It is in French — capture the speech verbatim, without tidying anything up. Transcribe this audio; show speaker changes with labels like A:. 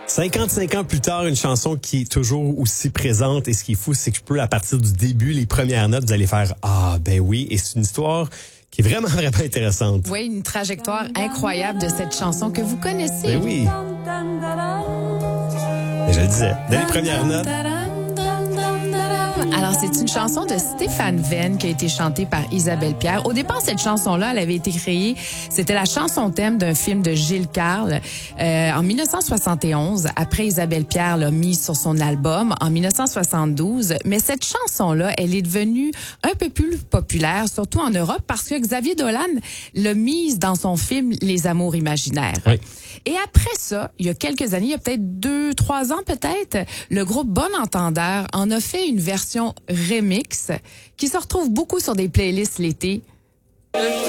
A: cinquante-cinq ans plus tard, une chanson qui est toujours aussi présente. Et ce qui est fou, c'est que je peux, à partir du début, les premières notes, vous allez faire « Ah, ben oui ». Et c'est une histoire qui est vraiment, vraiment intéressante.
B: Oui, une trajectoire incroyable de cette chanson que vous connaissez.
A: Ben oui. Et je le disais, dès les premières notes.
B: Alors, c'est une chanson de Stéphane Venn qui a été chantée par Isabelle Pierre. Au départ, cette chanson-là, elle avait été créée, c'était la chanson thème d'un film de Gilles Carle euh, en dix-neuf cent soixante et onze. Après, Isabelle Pierre l'a mise sur son album en dix-neuf cent soixante-douze. Mais cette chanson-là, elle est devenue un peu plus populaire, surtout en Europe, parce que Xavier Dolan l'a mise dans son film Les Amours imaginaires.
A: Oui.
B: Et après ça, il y a quelques années, il y a peut-être deux, trois ans peut-être, le groupe Bon Entendeur en a fait une version remix qui se retrouve beaucoup sur des playlists l'été.